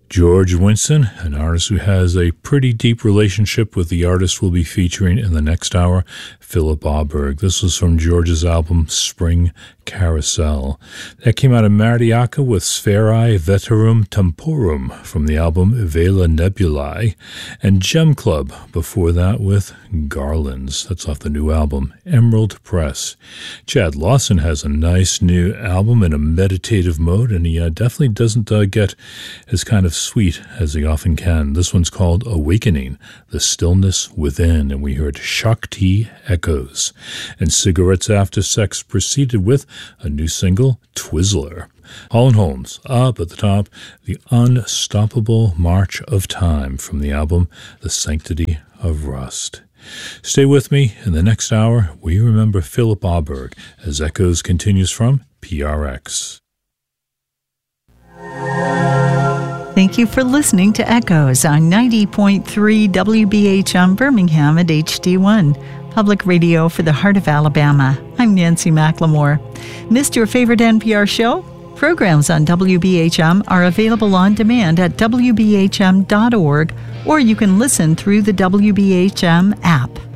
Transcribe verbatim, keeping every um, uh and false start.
George Winston, an artist who has a pretty deep relationship with the artist we'll be featuring in the next hour, Philip Auberg. This was from George's album Spring Carousel. That came out of Mariaca with Spherae Veterum Temporum from the album Vela Nebulae, and Gem Club before that with Garlands. That's off the new album Emerald Press. Chad Lawson has a nice new album in a meditative mode, and he uh, definitely doesn't uh, get as kind of sweet as he often can. This one's called Awakening, The Stillness Within, and we heard Shakti Echoes. And Cigarettes After Sex proceeded with a new single, Twizzler. Hall and Holmes, up at the top, The Unstoppable March of Time from the album The Sanctity of Rust. Stay with me. In the next hour, we remember Philip Auberg as Echoes continues from P R X. Thank you for listening to Echoes on ninety point three W B H M Birmingham at H D one, public radio for the heart of Alabama. I'm Nancy McLemore. Missed your favorite N P R show? Programs on W B H M are available on demand at W B H M dot org, or you can listen through the W B H M app.